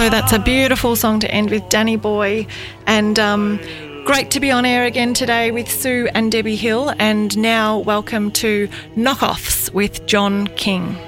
So that's a beautiful song to end with, Danny Boy. And great to be on air again today with Sue and Debbie Hill. And now welcome to Knockoffs with John King.